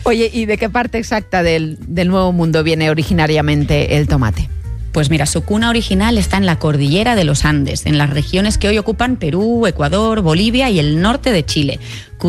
Oye, ¿y de qué parte exacta del Nuevo Mundo viene originariamente el tomate? Pues mira, su cuna original está en la cordillera de los Andes, en las regiones que hoy ocupan Perú, Ecuador, Bolivia y el norte de Chile.